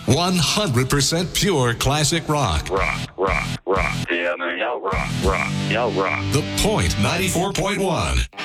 100% pure classic rock. Rock. Yeah, man, y'all rock. Y'all rock. The Point 94.1.